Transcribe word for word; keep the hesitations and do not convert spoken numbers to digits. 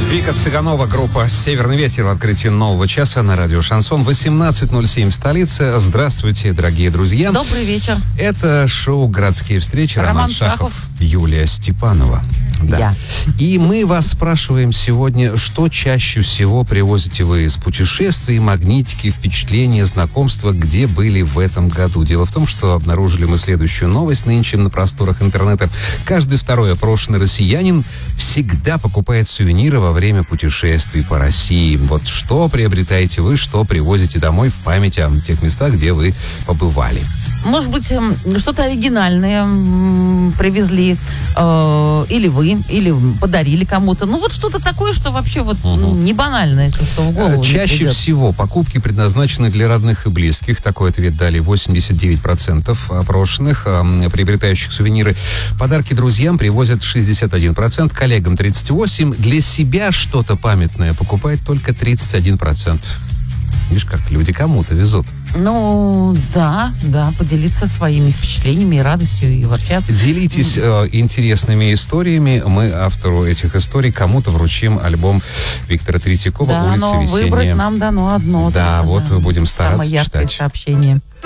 Вика Цыганова, группа «Северный ветер» в открытии нового часа на радио «Шансон». восемнадцать ноль семь в столице. Здравствуйте, дорогие друзья. Добрый вечер. Это шоу «Городские встречи». Роман, Роман Шахов, Шахов, Юлия Степанова. Да. Я. И мы вас спрашиваем сегодня, что чаще всего привозите вы из путешествий, магнитики, впечатления, знакомства, где были в этом году. Дело в том, что обнаружили мы следующую новость нынче на просторах интернета. Каждый второй опрошенный россиянин всегда покупает сувениры во время путешествий по России. Вот что приобретаете вы, что привозите домой в память о тех местах, где вы побывали. Может быть, что-то оригинальное привезли, э, или вы, или подарили кому-то. Ну, вот что-то такое, что вообще вот угу. не банальное, что в голову Чаще не всего покупки предназначены для родных и близких. Такой ответ дали восемьдесят девять процентов опрошенных, э, приобретающих сувениры. Подарки друзьям привозят шестьдесят один процент, коллегам тридцать восемь процентов. Для себя что-то памятное покупает только тридцать один процент. Видишь, как люди кому-то везут. Ну, да, да, поделиться своими впечатлениями и радостью, и вообще. Делитесь э, интересными историями. Мы, автору этих историй, кому-то вручим альбом Виктора Третьякова да, «Улица но весенняя». выбрать нам дано одно. Да, да, вот да. будем стараться Самое яркое читать. сообщение.